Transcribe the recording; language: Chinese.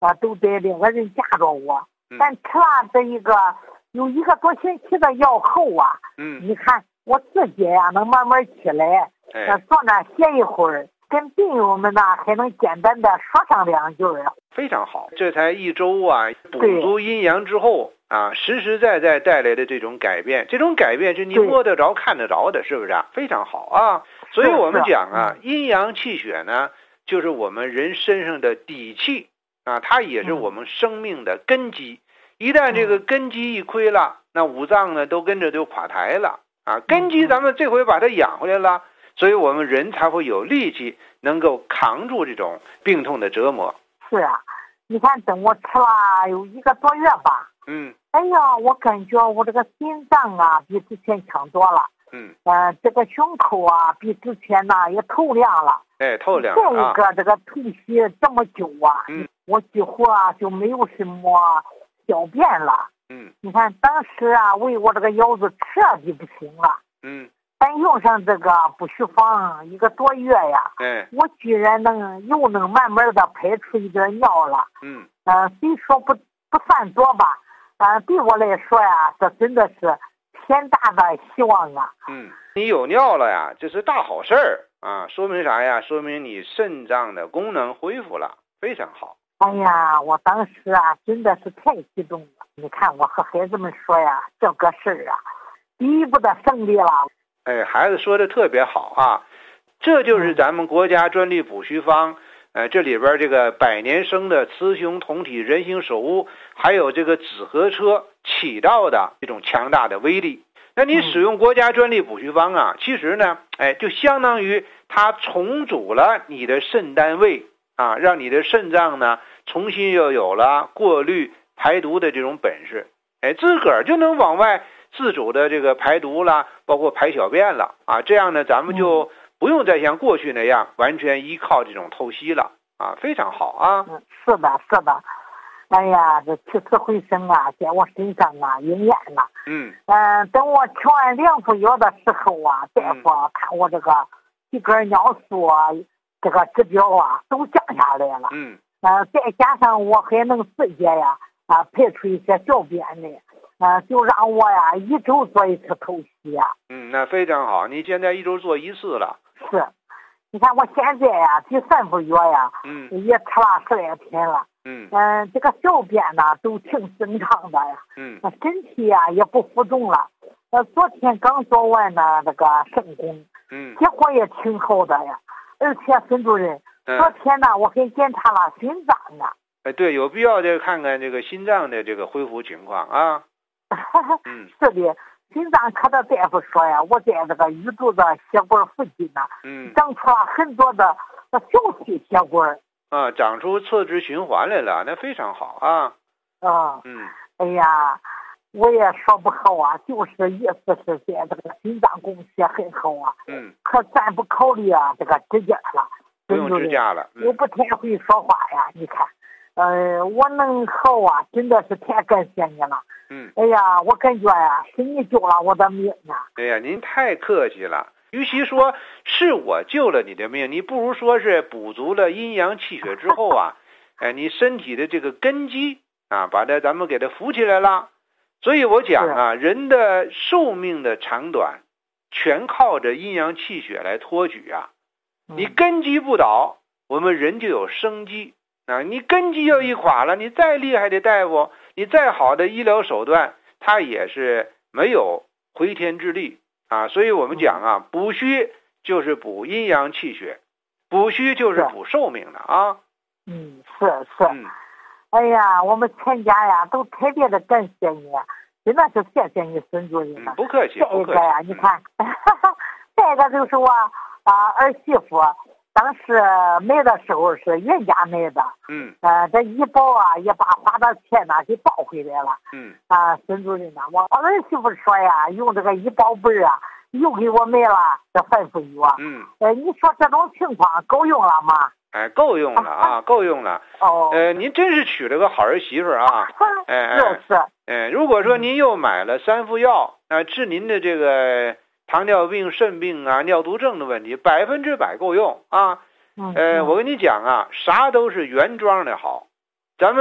都得两个人夹着我。但吃了这一个有1个多星期的药后啊，你看我自己呀能慢慢起来，坐那歇一会儿，跟病友们呢还能简单的说上2句。 非常好，这才1周啊，补足阴阳之后啊，实实在在带来的这种改变，这种改变是你摸得着看得着的，是不是啊？非常好啊。所以我们讲啊，阴阳气血呢，就是我们人身上的底气啊，它也是我们生命的根基。一旦这个根基一亏了，那五脏呢都跟着就垮台了啊。根基咱们这回把它养回来了，所以我们人才会有力气能够扛住这种病痛的折磨。 是啊，你看等我吃了有1个多月吧，哎呀，我感觉我这个心脏啊比之前强多了，这个胸口啊比之前呢也透亮了， 透亮了。 再一个这个透析这么久啊，我几乎啊就没有什么小便了。你看当时啊为我这个腰子彻底不行了，但用上这个补虚方1个多月呀，我居然又能慢慢的排出一点尿了。虽说不算多吧，对我来说呀，这真的是天大的希望啊。 你有尿了呀，这是大好事儿啊，说明啥呀？说明你肾脏的功能恢复了，非常好。 哎呀，我当时啊真的是太激动了。你看我和孩子们说呀，这个事儿啊第一步的胜利了。 孩子说的特别好啊，这就是咱们国家专利补虚方，这里边这个百年生的雌雄同体人形手屋，还有这个紫河车起到的这种强大的威力。那你使用国家专利补虚方啊，其实呢，就相当于它重组了你的肾单位啊，让你的肾脏呢重新又有了过滤排毒的这种本事，自个儿就能往外自主的这个排毒啦，包括排小便了啊，这样呢咱们就不用再像过去那样完全依靠这种透析了啊，非常好啊。 是的。哎呀，这起死回生啊，在我身上啊应验了。等我吃完2副药的时候啊，大夫看我这个体格尿素啊，这个指标啊都降下来了。再加上我还能自己呀排出一些小便来，就让我呀1周做1次透析呀。 那非常好，你现在1周做1次了。 是，你看我现在呀第3副药呀，也吃了10来天了。这个小便呢都挺正常的呀。身体呀也不浮肿了。昨天刚做完呢这个肾功，结果也挺好的呀。而且孙主任，昨天呢我还检查了心脏呢。 对，有必要再看看这个心脏的这个恢复情况啊。 是的，心脏科的大夫说呀，我在这个宇宙的血管附近呢，长出了很多的小体血管。 长出侧支循环来了，那非常好啊。 哎呀，我也说不好啊，就是意思是在这个心脏供血很好啊。可咱不考虑啊这个支架了。 不用支架了。 我不太会说话呀，你看。我能好啊，真的是太感谢你了。哎呀，我感觉呀，是你救了我的命啊。 哎呀，您太客气了。与其说是我救了你的命，你不如说是补足了阴阳气血之后啊，你身体的这个根基啊，把咱们给它扶起来了。所以我讲啊，人的寿命的长短，全靠着阴阳气血来托举啊。你根基不倒，我们人就有生机啊。你根基要一垮了，你再厉害的大夫，你再好的医疗手段，它也是没有回天之力。所以我们讲啊，补虚就是补阴阳气血，补虚就是补寿命的啊。 是。哎呀，我们全家呀都特别的感谢你，真的是谢谢你孙主任了。 不客气。 再一个呀，你看，再一个就是我儿媳妇当时买的时候是原价买的。这医保啊也把花的钱呢给报回来了。孙主任呢，我儿媳妇说呀，用这个医保本啊，又给我买了这3副药。你说这种情况够用了吗？ 够用了啊，够用了。您真是娶了个好儿媳妇啊。 是。 如果说您又买了3副药，治您的这个糖尿病、肾病啊、尿毒症的问题，100%够用啊。我跟你讲啊，啥都是原装的好